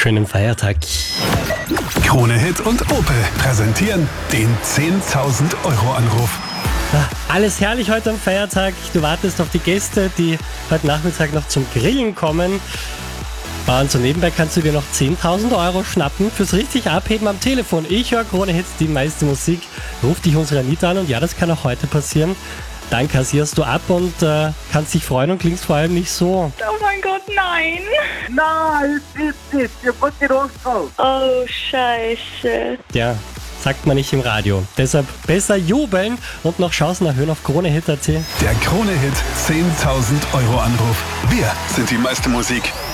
Schönen Feiertag. Krone Hit und Opel präsentieren den 10.000 Euro Anruf. Alles herrlich heute am Feiertag. Du wartest auf die Gäste, die heute Nachmittag noch zum Grillen kommen. Und so nebenbei kannst du dir noch 10.000 Euro schnappen fürs richtig Abheben am Telefon. Ich höre Krone Hits, die meiste Musik. Ruf dich unsere Anita an und ja, das kann auch heute passieren. Dann kassierst du ab und kannst dich freuen und klingst vor allem nicht so. Oh mein Gott, nein. No, it's you put it on hold. Oh, scheiße. Ja, sagt man nicht im Radio. Deshalb besser jubeln und noch Chancen erhöhen auf KroneHit.at. Der Krone Hit 10.000 Euro Anruf. Wir sind die meiste Musik.